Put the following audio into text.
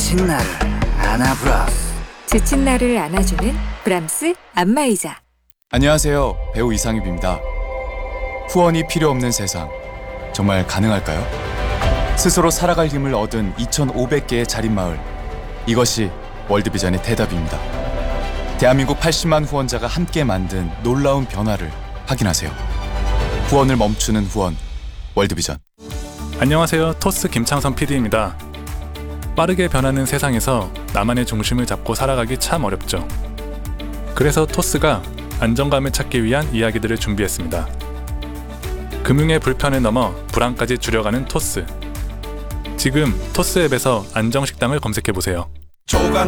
지친 나를 안아브라스. 지친 나를 안아주는 브람스 안마의자. 안녕하세요. 배우 이상엽입니다. 후원이 필요 없는 세상, 정말 가능할까요? 스스로 살아갈 힘을 얻은 2,500개의 자립마을, 이것이 월드비전의 대답입니다. 대한민국 80만 후원자가 함께 만든 놀라운 변화를 확인하세요. 후원을 멈추는 후원, 월드비전. 안녕하세요. 토스 김창선 PD입니다. 빠르게 변하는 세상에서 나만의 중심을 잡고 살아가기 참 어렵죠. 그래서 토스가 안정감을 찾기 위한 이야기들을 준비했습니다. 금융의 불편을 넘어 불안까지 줄여가는 토스. 지금 토스 앱에서 안정식당을 검색해보세요. 조각